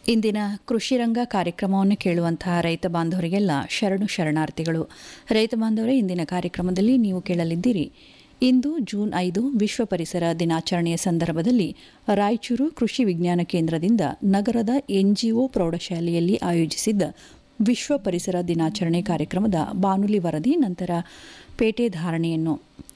ಇಂದಿನ ಕೃಷಿ ರಂಗ ಕಾರ್ಯಕ್ರಮವನ್ನು ಕೇಳುವಂತಹ ರೈತ ಬಾಂಧವರಿಗೆಲ್ಲ ಶರಣಾರ್ಥಿಗಳು. ರೈತ ಬಾಂಧವರೇ, ಇಂದಿನ ಕಾರ್ಯಕ್ರಮದಲ್ಲಿ ನೀವು ಕೇಳಲಿದ್ದೀರಿ. ಇಂದು ಜೂನ್ 5 ವಿಶ್ವ ಪರಿಸರ ದಿನಾಚರಣೆಯ ಸಂದರ್ಭದಲ್ಲಿ ರಾಯಚೂರು ಕೃಷಿ ವಿಜ್ಞಾನ ಕೇಂದ್ರದಿಂದ ನಗರದ ಎನ್ಜಿಒ ಪ್ರೌಢಶಾಲೆಯಲ್ಲಿ ಆಯೋಜಿಸಿದ್ದ ವಿಶ್ವ ಪರಿಸರ ದಿನಾಚರಣೆ ಕಾರ್ಯಕ್ರಮದ ಬಾನುಲಿ ವರದಿ, ನಂತರ ಪೇಟೆ ಧಾರಣೆಯನ್ನು